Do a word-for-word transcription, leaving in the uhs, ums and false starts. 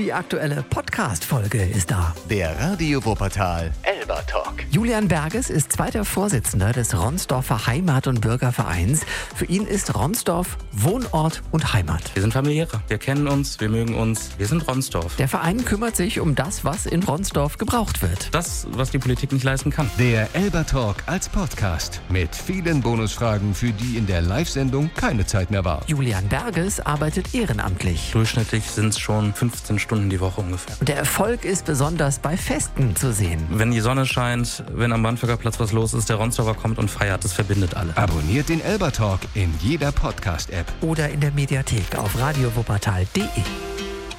Die aktuelle Podcast-Folge ist da. Der Radio Wuppertal Elba Talk. Julian Berges ist zweiter Vorsitzender des Ronsdorfer Heimat- und Bürgervereins. Für ihn ist Ronsdorf Wohnort und Heimat. Wir sind familiärer, wir kennen uns, wir mögen uns, wir sind Ronsdorf. Der Verein kümmert sich um das, was in Ronsdorf gebraucht wird. Das, was die Politik nicht leisten kann. Der Elba Talk als Podcast mit vielen Bonusfragen, für die in der Live-Sendung keine Zeit mehr war. Julian Berges arbeitet ehrenamtlich. Durchschnittlich sind es schon fünfzehn Stunden die Woche ungefähr. Und der Erfolg ist besonders bei Festen zu sehen. Wenn die Sonne scheint, wenn am Brandenburger Platz was los ist, der Ronsdorfer kommt und feiert, das verbindet alle. Abonniert den Elba Talk in jeder Podcast-App. Oder in der Mediathek auf radio wuppertal punkt de.